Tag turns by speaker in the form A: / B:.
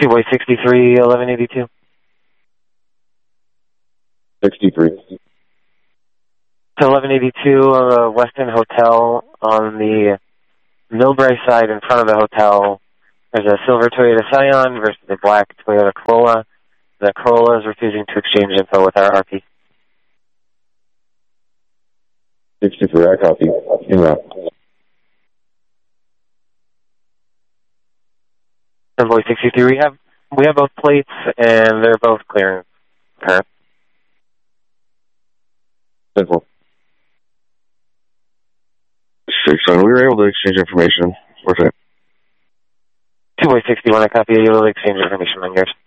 A: 2 boy 63, 1182.
B: 63.
A: So 1182, Westin Hotel on the Millbrae side in front of the hotel. There's a silver Toyota Scion versus a black Toyota Corolla. The Corolla is refusing to exchange info with our RP.
B: 63, I copy. In route.
A: Boy 63, we have both plates and they're both clearance. Current.
B: 10-4. 6-1, we were able to exchange information. Where's that?
A: 2 boy 61, I copy. You'll exchange information on yours.